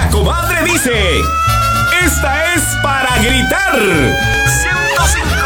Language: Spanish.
La comadre dice, esta es para gritar. 150